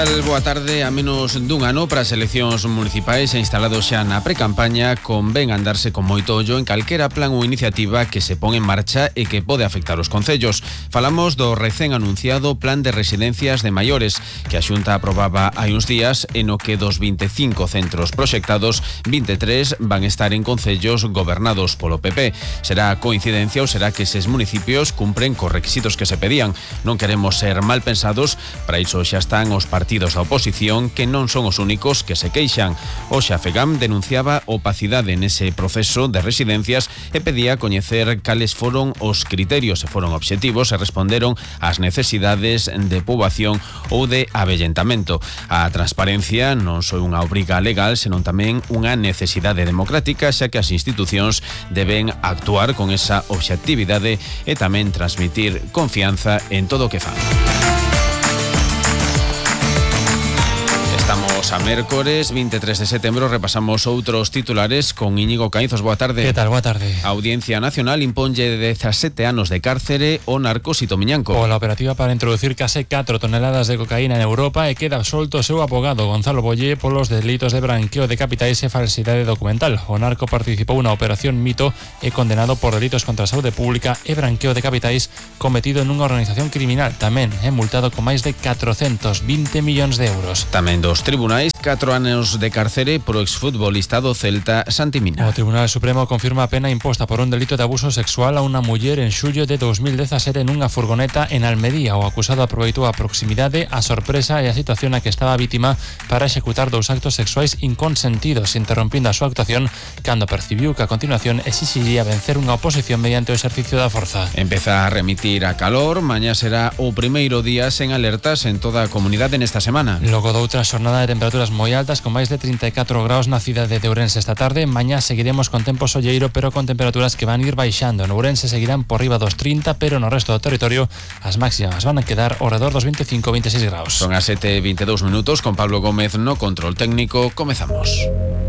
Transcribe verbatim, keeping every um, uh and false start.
Boa tarde. A menos dun ano para as eleccións municipais e instalado xa na precampaña, convén andarse con moito ollo en calquera plan ou iniciativa que se pon en marcha e que pode afectar os concellos. Falamos do recén anunciado Plan de Residencias de Maiores que a Xunta aprobaba hai uns días, e no que dos vinte e cinco centros proxectados, vinte e tres van estar en concellos gobernados polo P P. Será coincidencia ou será que eses municipios cumpren cos requisitos que se pedían? Non queremos ser mal pensados, para iso xa están os partidos da oposición, que non son os únicos que se queixan. Hoxe a FEGAM denunciaba opacidade nese proceso de residencias e pedía coñecer cales foron os criterios, se foron obxectivos e responderon ás necesidades de poboación ou de avellentamento. A transparencia non só unha obriga legal, senón tamén unha necesidade democrática, xa que as institucións deben actuar con esa obxectividade e tamén transmitir confianza en todo o que fan. Estamos a mércores vinte e tres de setembro. Repasamos outros titulares con Íñigo Caínzos. Boa tarde. Que tal? Boa tarde. A Audiencia Nacional imponlle dezasete anos de cárcere ao narcosito Miñanco. Pola operativa para introducir case catro toneladas de cocaína en Europa, e queda solto o seu abogado Gonzalo Bollé polos delitos de branqueo de capitais e falsidade documental. O narco participou na operación Mito e condenado por delitos contra a saúde pública e branqueo de capitais cometido nunha organización criminal. Tamén é multado con máis de catrocentos vinte millóns de euros. Tamén dos tribunais, catro anos de cárcere por o exfutbolista do Celta Santi Mina. O Tribunal Supremo confirma a pena imposta por un delito de abuso sexual a unha muller en xullo de dos mil dezasete nunha furgoneta en Almería. O acusado aproveitou a proximidade, a sorpresa e a situación na que estaba a vítima para executar dous actos sexuais inconsentidos, interrompindo a súa actuación cando percibiu que a continuación exixiría vencer unha oposición mediante o exercicio da forza. Empeza a remitir a calor. Mañá será o primeiro día sen alertas en toda a comunidade nesta semana. Logo doutra xornada de temperaturas moi altas, con máis de trinta e catro graus na cidade de Ourense esta tarde. Mañá seguiremos con tempo solleiro, pero con temperaturas que van ir baixando. En Ourense seguirán por riba dos trinta, pero no resto do territorio as máximas van a quedar ao redor dos veinticinco a veintiséis graus. Son as sete e vinte e dous minutos, con Pablo Gómez no control técnico. Comezamos.